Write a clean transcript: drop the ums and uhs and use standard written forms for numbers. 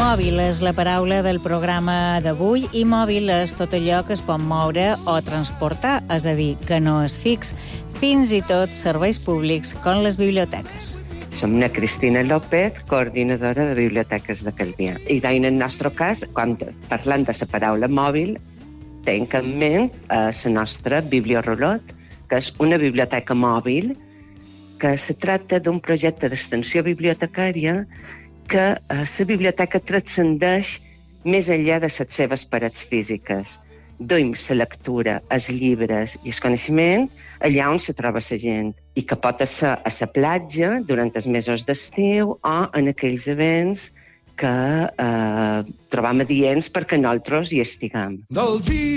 Mòbil és la paraula del programa d'avui i mòbil és tot allò que es pot moure o transportar, és a dir, que no és fix, fins i tot serveis públics com les biblioteques. Som una Cristina López, coordinadora de Biblioteques de Calvià. I en el nostre cas, quan parlant de la paraula mòbil, tenc en ment la nostra Bibliorolot, que és una biblioteca mòbil que se tracta d'un projecte d'extensió bibliotecària que la biblioteca transcendeix més enllà de les seves parets físiques. Duim la lectura, els llibres i el coneixement allà on se troba la gent i que pot ser a la platja durant els mesos d'estiu o en aquells events que trobam adients perquè nosaltres hi estiguem.